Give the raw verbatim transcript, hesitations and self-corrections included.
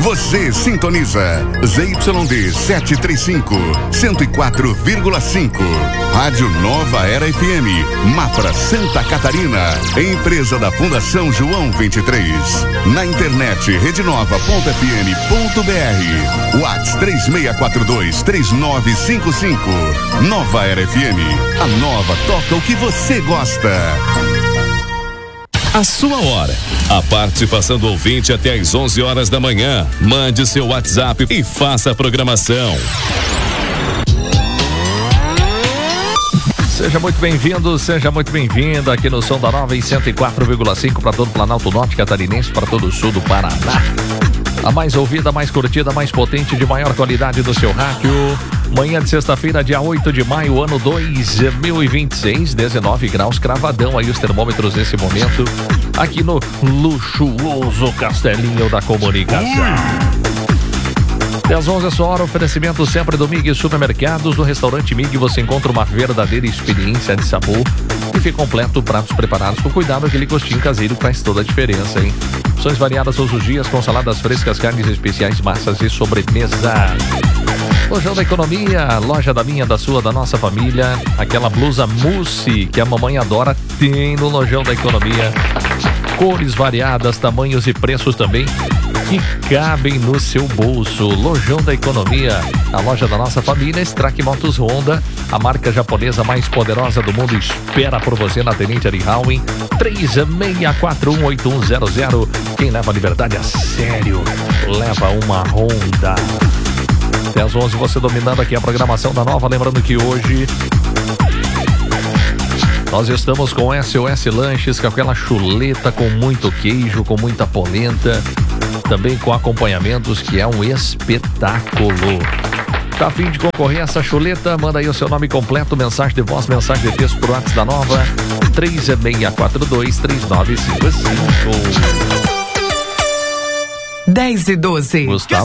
Você sintoniza Z Y D setecentos e trinta e cinco, cento e quatro vírgula cinco. Rádio Nova Era F M, Mafra, Santa Catarina. Empresa da Fundação João vinte e três. Na internet redenova ponto f m ponto b r. WhatsApp três seis quatro dois, três nove cinco cinco. Nova Era F M. A nova toca o que você gosta. A sua hora. A participação do ouvinte até às onze horas da manhã. Mande seu WhatsApp e faça a programação. Seja muito bem-vindo, seja muito bem-vinda aqui no Som da Nova em cento e quatro vírgula cinco para todo o Planalto Norte Catarinense, para todo o sul do Paraná. A mais ouvida, mais curtida, mais potente, de maior qualidade do seu rádio. Manhã de sexta-feira, dia oito de maio, ano dois mil e vinte e seis, dezenove graus, cravadão aí os termômetros nesse momento, aqui no luxuoso Castelinho da Comunicação. Até às onze, a sua hora, oferecimento sempre do Mig Supermercados. No restaurante Mig você encontra uma verdadeira experiência de sabor e fica completo, pratos preparados com cuidado, aquele gostinho caseiro que faz toda a diferença, hein? Opções variadas todos os dias, com saladas frescas, carnes especiais, massas e sobremesa. Lojão da Economia, loja da minha, da sua, da nossa família. Aquela blusa mousse que a mamãe adora, tem no Lojão da Economia. Cores variadas, tamanhos e preços também que cabem no seu bolso. Lojão da Economia, a loja da nossa família. Strack Motos Honda, a marca japonesa mais poderosa do mundo, espera por você na Tenente Arihauen, três seis quatro um oito um zero zero. Quem leva a liberdade a sério, leva uma Honda. Até às onze, você dominando aqui a programação da Nova. Lembrando que hoje nós estamos com S O S Lanches, com aquela chuleta com muito queijo, com muita polenta, também com acompanhamentos, que é um espetáculo. Tá a fim de concorrer a essa chuleta? Manda aí o seu nome completo, mensagem de voz, mensagem de texto pro WhatsApp da Nova, três seis quatro dois, três nove cinco cinco. dez e doze. Gustavo